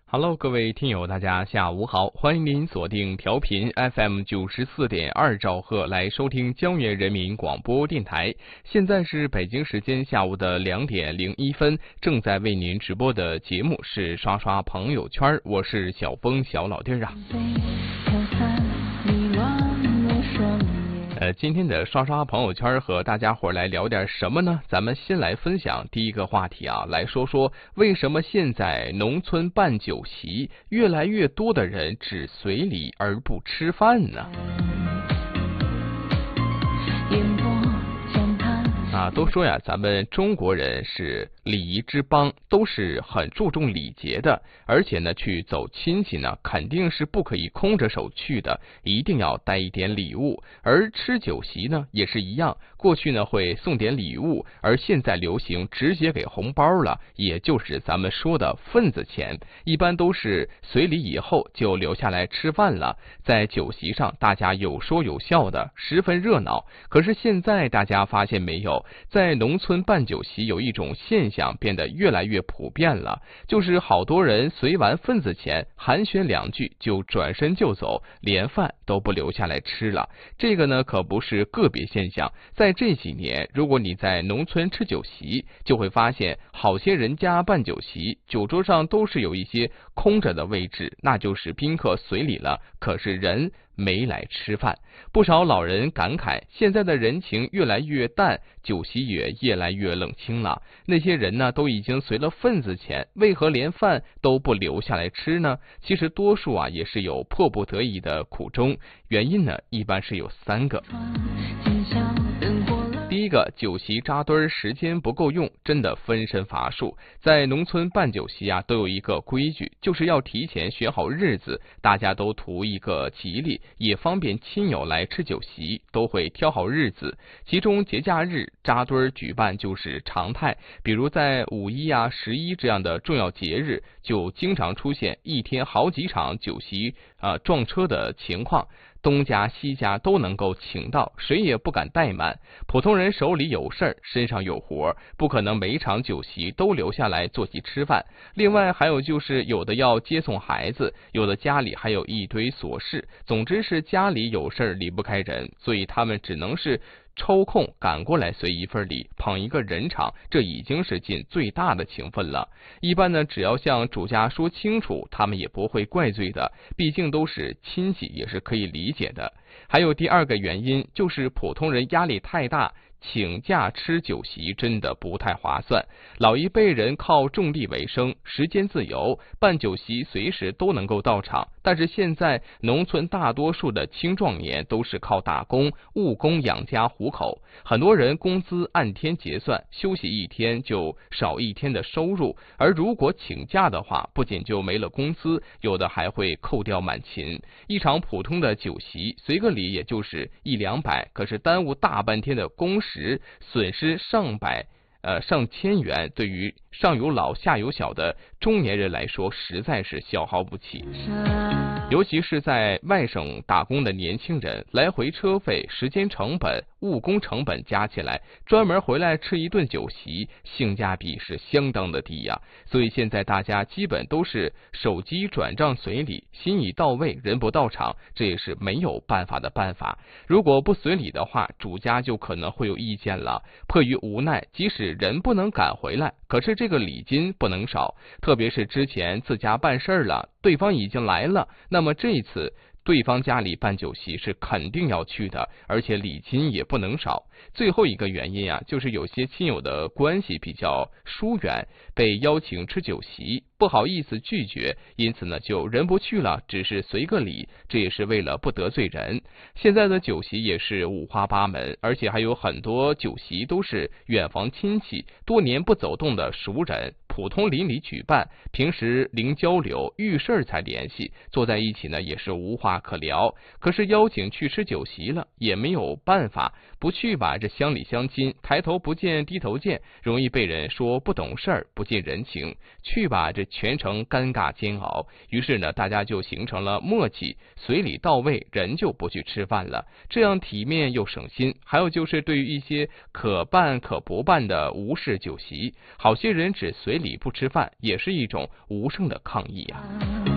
Hello，各位听友，大家下午好，欢迎您锁定调频 FM 94.2兆赫来收听江源人民广播电台。现在是北京时间下午的2点01分，正在为您直播的节目是刷刷朋友圈，我是小峰小老弟啊。今天的刷刷朋友圈和大家伙来聊点什么呢？咱们先来分享第一个话题啊，来说说为什么现在农村办酒席越来越多的人只随礼而不吃饭呢？都说呀，咱们中国人是礼仪之邦，都是很注重礼节的，而且呢，去走亲戚呢，肯定是不可以空着手去的，一定要带一点礼物。而吃酒席呢，也是一样，过去呢会送点礼物，而现在流行直接给红包了，也就是咱们说的份子钱，一般都是随礼以后就留下来吃饭了。在酒席上，大家有说有笑的，十分热闹。可是现在大家发现没有？在农村办酒席有一种现象变得越来越普遍了，就是好多人随完份子钱寒暄2句就转身就走，连饭都不留下来吃了。这个呢可不是个别现象，在这几年，如果你在农村吃酒席，就会发现好些人家办酒席，酒桌上都是有一些空着的位置，那就是宾客随礼了，可是人没来吃饭。不少老人感慨，现在的人情越来越淡，酒席也越来越冷清了。那些人呢，都已经随了份子钱，为何连饭都不留下来吃呢？其实多数也是有迫不得已的苦衷，原因呢，一般是有3个。第一个，酒席扎堆时间不够用，真的分身乏术。在农村办酒席都有一个规矩，就是要提前选好日子，大家都图一个吉利，也方便亲友来吃酒席，都会挑好日子。其中节假日扎堆举办就是常态，比如在5·1、11这样的重要节日，就经常出现一天好几场酒席撞车的情况。东家西家都能够请到，谁也不敢怠慢。普通人手里有事儿，身上有活，不可能每场酒席都留下来坐席吃饭。另外还有就是有的要接送孩子，有的家里还有一堆琐事，总之是家里有事儿离不开人，所以他们只能是抽空赶过来随一份礼，捧一个人场，这已经是尽最大的情分了。一般呢，只要向主家说清楚，他们也不会怪罪的，毕竟都是亲戚，也是可以理解的。还有第2个原因，就是普通人压力太大，请假吃酒席真的不太划算。老一辈人靠种地为生，时间自由，办酒席随时都能够到场。但是现在农村大多数的青壮年都是靠打工务工养家糊口，很多人工资按天结算，休息1天就少1天的收入，而如果请假的话，不仅就没了工资，有的还会扣掉满勤。一场普通的酒席随个礼也就是100-200，可是耽误大半天的工时，损失上千元，对于上有老下有小的中年人来说，实在是消耗不起。尤其是在外省打工的年轻人，来回车费、时间成本、务工成本加起来，专门回来吃一顿酒席，性价比是相当的低呀。所以现在大家基本都是手机转账随礼，心已到位，人不到场，这也是没有办法的办法。如果不随礼的话，主家就可能会有意见了。迫于无奈，即使人不能赶回来，可是这个礼金不能少，特别是之前自家办事了，对方已经来了，那么这一次对方家里办酒席是肯定要去的，而且礼金也不能少。最后一个原因就是有些亲友的关系比较疏远，被邀请吃酒席，不好意思拒绝，因此呢就人不去了，只是随个礼，这也是为了不得罪人。现在的酒席也是五花八门，而且还有很多酒席都是远房亲戚，多年不走动的熟人，普通邻里举办，平时零交流，遇事才联系，坐在一起呢也是无话可聊。可是邀请去吃酒席了，也没有办法，不去吧，这乡里乡亲抬头不见低头见，容易被人说不懂事儿，不近人情；去吧，这全程尴尬煎熬。于是呢，大家就形成了默契，随礼到位，人就不去吃饭了，这样体面又省心。还有就是对于一些可办可不办的无事酒席，好些人只随礼里不吃饭，也是一种无声的抗议啊。